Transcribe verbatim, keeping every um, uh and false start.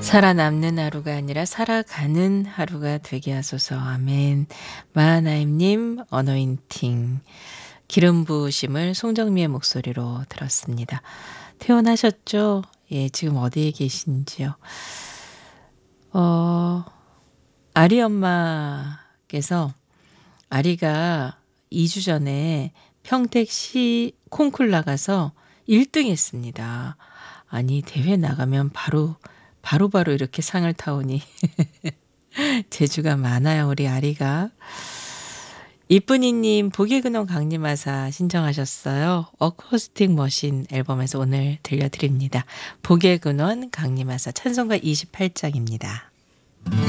살아남는 하루가 아니라 살아가는 하루가 되게 하소서. 아멘. 마하나임님 어노인팅. 기름 부으심을 송정미의 목소리로 들었습니다. 퇴원하셨죠? 예, 지금 어디에 계신지요? 어, 아리 엄마께서 아리가 이 주 전에 평택시 콩쿨 나가서 일 등 했습니다. 아니, 대회 나가면 바로, 바로바로 이렇게 상을 타오니 재주가 많아요, 우리 아리가. 이쁜이님, 보기근원 강림하사 신청하셨어요. 어쿠스틱 머신 앨범에서 오늘 들려드립니다. 보기근원 강림하사 찬송가 이십팔 장입니다.